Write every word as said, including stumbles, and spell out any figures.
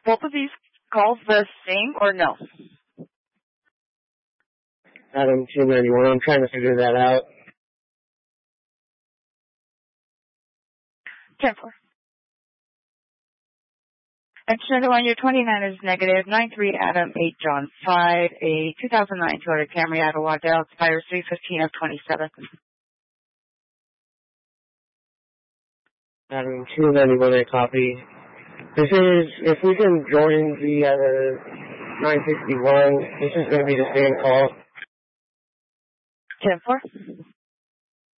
both of these calls the same or no? Adam two ninety-one, I'm trying to figure that out. ten four. And two ninety-one, your twenty-nine is negative. nine three Adam, eight John five, a two thousand nine Toyota Camry out of Waddell, expires three fifteen of twenty-seven. Adam two ninety-one, I copy. This is, if we can join the uh, nine sixty-one, this is going to be the same call. ten four.